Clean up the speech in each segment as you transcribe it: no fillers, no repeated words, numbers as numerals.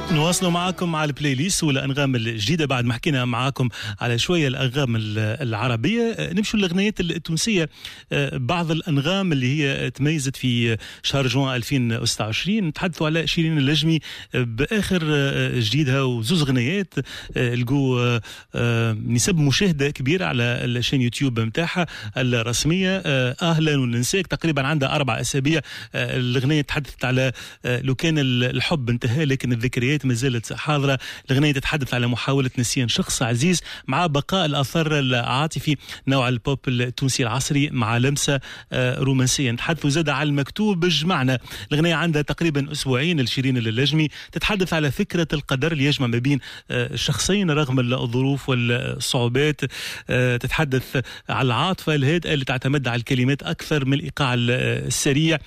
نواصلوا معاكم على البلاي ليست والأنغام الجديدة. بعد ما حكينا معاكم على شوية الأنغام العربية، نمشوا للأغنيات التونسية. بعض الأنغام اللي هي تميزت في شهر جوان 2026. نتحدثوا على شيرين اللجمي بآخر جديدها وزوز غنيات لقوا نسب مشاهدة كبيرة على الشين يوتيوب متاعها الرسمية. أهلا وننساك تقريبا عندها 4 أسابيع. الأغنية تحدثت على لو كان الحب انتهى لكن الذكريات ما زالت حاضرة. الأغنية تتحدث على محاولة نسيان شخص عزيز مع بقاء الأثر العاطفي، نوع البوب التونسي العصري مع لمسة رومانسية. نتحدث زاد على المكتوب بجمعنا. الأغنية عندها تقريبا أسبوعين لشيرين اللجمي، تتحدث على فكرة القدر اللي يجمع ما بين شخصين رغم الظروف والصعوبات. تتحدث على العاطفة الهادئة اللي تعتمد على الكلمات أكثر من الإيقاع السريع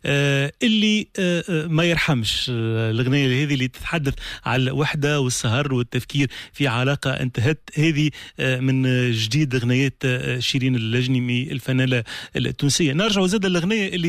اللي ما يرحمش. الأغنية هذه اللي تتحدث على الوحدة والسهر والتفكير في علاقة انتهت. هذه من جديد أغنيات شيرين اللجمي الفنانة التونسية. نرجع زاد الأغنية اللي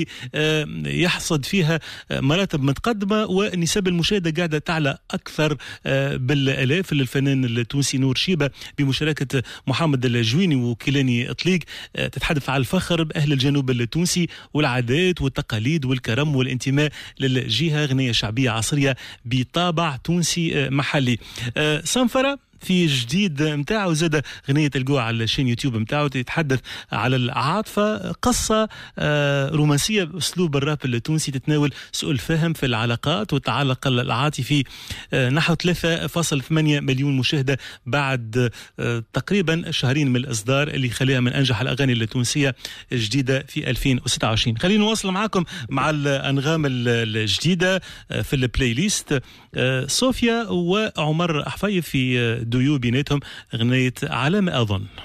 يحصد فيها مراتب متقدمة ونسب المشاهدة قاعدة تعلى أكثر بالآلاف. الفنان التونسي نور شيبة بمشاركة محمد الجويني وكيلاني طليق تتحدث على الفخر بأهل الجنوب التونسي والعادات والتقاليد والكرم والانتماء للجهة. أغنية شعبية عصرية بطابع تونسي محلي. صنفرة في جديد متاعه زاد غنية تلقوها على الشين يوتيوب متاعه تتحدث على العاطفة، قصة رومانسية بأسلوب الراب التونسي تتناول سوء الفهم في العلاقات والتعلق العاطفي. نحو 3.8 مليون مشاهدة بعد تقريبا شهرين من الإصدار اللي خليها من أنجح الأغاني التونسية الجديدة في 2026. خلينا نواصل معكم مع الأنغام الجديدة في البلاي ليست. صوفيا وعمر حفيظ في ديو بيناتهم أغنية على ما أظن.